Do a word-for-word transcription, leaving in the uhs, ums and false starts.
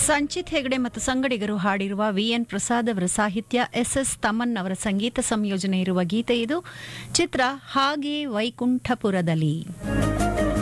ಸಂಚಿತ್ ಹೆಗಡೆ ಮತ್ತು ಸಂಗಡಿಗರು ಹಾಡಿರುವ ವಿಎನ್ ಪ್ರಸಾದ್ ಅವರ ಸಾಹಿತ್ಯ, ಎಸ್ ಎಸ್ ತಮನ್ ಅವರ ಸಂಗೀತ ಸಂಯೋಜನೆ ಇರುವ ಗೀತೆ ಇದು. ಚಿತ್ರ ಹಾಗೆ ವೈಕುಂಠಪುರದಲ್ಲಿ.